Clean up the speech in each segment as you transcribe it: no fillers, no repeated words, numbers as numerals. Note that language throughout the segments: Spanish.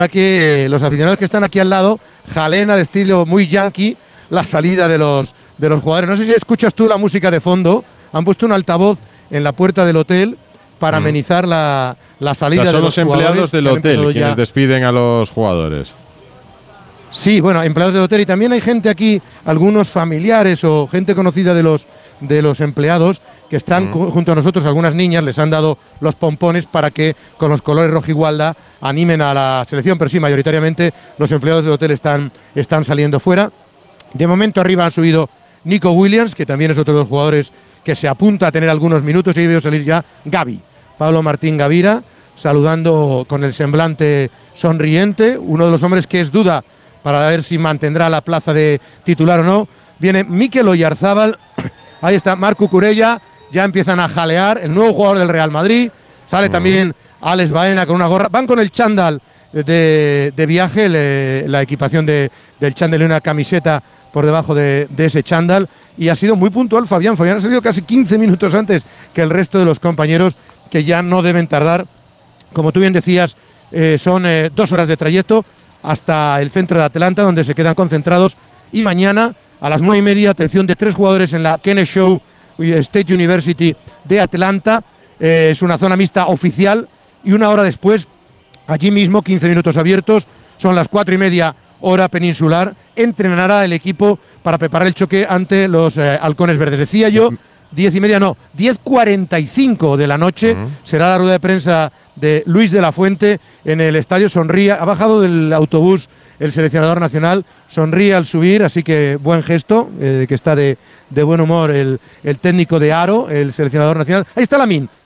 que los aficionados que están aquí al lado jalen al estilo muy yankee la salida de los jugadores. No sé si escuchas tú la música de fondo. Han puesto un altavoz en la puerta del hotel para amenizar la salida, o sea, son de los empleados del hotel quienes despiden a los jugadores. Sí, bueno, empleados del hotel, y también hay gente aquí, algunos familiares o gente conocida de los empleados que están junto a nosotros. Algunas niñas les han dado los pompones para que con los colores rojigualda animen a la selección, pero sí, mayoritariamente los empleados del hotel están saliendo fuera. De momento arriba ha subido Nico Williams, que también es otro de los jugadores que se apunta a tener algunos minutos, y veo salir ya Gavi, Pablo Martín Gavira, saludando con el semblante sonriente, uno de los hombres que es duda para ver si mantendrá la plaza de titular o no. Viene Mikel Oyarzábal, ahí está Marc Cucurella, ya empiezan a jalear, el nuevo jugador del Real Madrid, sale también Alex Baena con una gorra, van con el chándal de viaje, la equipación del chándal y una camiseta por debajo de ese chándal, y ha sido muy puntual Fabián ha salido casi 15 minutos antes que el resto de los compañeros, que ya no deben tardar, como tú bien decías, son 2 horas de trayecto hasta el centro de Atlanta, donde se quedan concentrados, y mañana a las 9:30 atención de 3 jugadores en la Kennesaw State University de Atlanta, es una zona mixta oficial, y 1 hora después, allí mismo, 15 minutos abiertos, son las 4:30 hora peninsular, entrenará el equipo para preparar el choque ante los halcones verdes. Decía yo, 10:30 no, 10:45 de la noche será la rueda de prensa de Luis de la Fuente en el estadio. Sonríe, ha bajado del autobús el seleccionador nacional, sonríe al subir, así que buen gesto, que está de buen humor el técnico de aro, el seleccionador nacional. Ahí está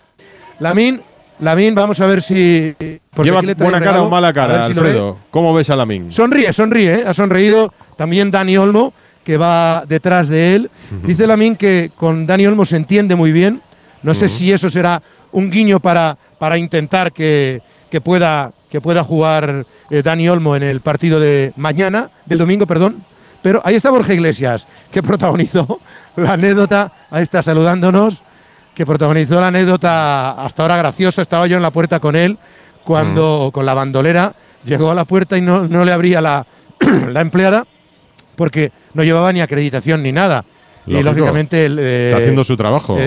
Lamine, vamos a ver si... ¿Lleva buena cara o mala cara, Alfredo? ¿Cómo ves a Lamine? Sonríe, ha sonreído. También Dani Olmo, que va detrás de él. Dice Lamine que con Dani Olmo se entiende muy bien. No sé si eso será un guiño para intentar que pueda jugar Dani Olmo en el partido del domingo, perdón. Pero ahí está Borja Iglesias, que protagonizó la anécdota, ahí está saludándonos, que protagonizó la anécdota hasta ahora graciosa. Estaba yo en la puerta con él cuando con la bandolera llegó a la puerta y no le abría la empleada porque no llevaba ni acreditación ni nada. Lógico. Y lógicamente está haciendo su trabajo.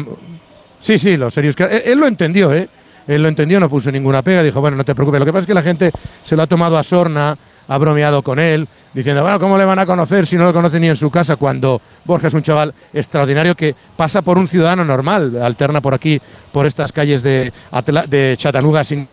Sí, lo serio es que él lo entendió, Él lo entendió, no puso ninguna pega, dijo, bueno, no te preocupes. Lo que pasa es que la gente se lo ha tomado a sorna, ha bromeado con él, diciendo, bueno, ¿cómo le van a conocer si no lo conocen ni en su casa? Cuando Borja es un chaval extraordinario que pasa por un ciudadano normal, alterna por aquí, por estas calles de Chattanooga sin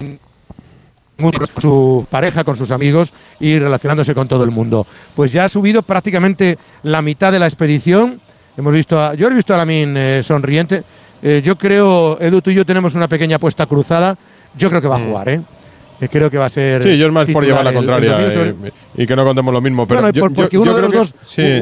su pareja, con sus amigos y relacionándose con todo el mundo. Pues ya ha subido prácticamente la mitad de la expedición. Yo he visto a Lamine sonriente. Yo creo, Edu, tú y yo tenemos una pequeña apuesta cruzada. Yo creo que va a jugar, creo que va a ser. Sí, yo es más por llevar la contraria y que no contemos lo mismo. Pero bueno, porque uno de los dos. Sí.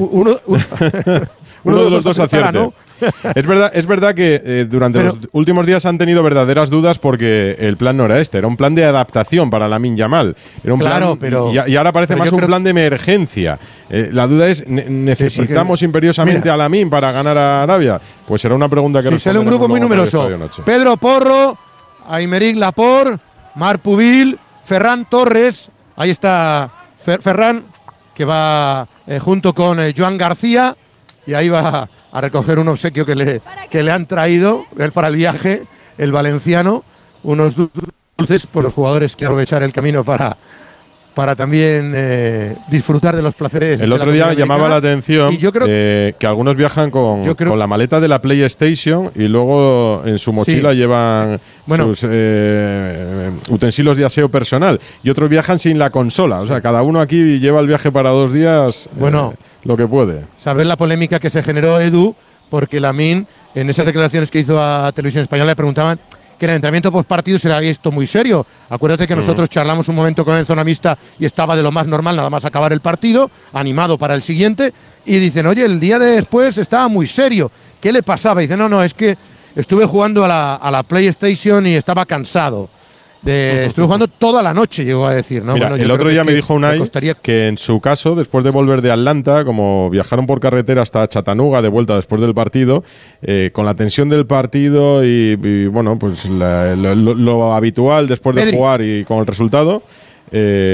Uno de los dos acierte. ¿No? Es verdad que durante los últimos días han tenido verdaderas dudas porque el plan no era este, era un plan de adaptación para Lamine Yamal. Era un plan, y ahora parece más un plan de emergencia. La duda es, ¿necesitamos imperiosamente a Lamine para ganar a Arabia? Pues será una pregunta que sale un grupo muy numeroso. Pedro Porro, Aymeric Laporte, Marc Pubil, Ferran Torres. Ahí está Ferran, que va junto con Joan García, y ahí va a recoger un obsequio que le han traído para el viaje, el valenciano, unos dulces por los jugadores que aprovechar el camino para también disfrutar de los placeres. El otro día llamaba la atención que algunos viajan con la maleta de la PlayStation y luego en su mochila llevan sus utensilios de aseo personal, y otros viajan sin la consola. O sea, cada uno aquí lleva el viaje para 2 días lo que puede. Saber la polémica que se generó, Edu, porque Lamine, en esas declaraciones que hizo a Televisión Española, le preguntaban que el entrenamiento postpartido se le había visto muy serio. Acuérdate que nosotros charlamos un momento con él en zona mixta y estaba de lo más normal, nada más acabar el partido, animado para el siguiente, y dicen, oye, el día de después estaba muy serio. ¿Qué le pasaba? Y dice, no, es que estuve jugando a la PlayStation y estaba cansado. Estuve jugando toda la noche, llegó a decir, ¿no? Mira, el otro día me dijo Unai que en su caso, después de volver de Atlanta, como viajaron por carretera hasta Chattanooga de vuelta después del partido, con la tensión del partido y bueno, pues lo habitual después de jugar y con el resultado,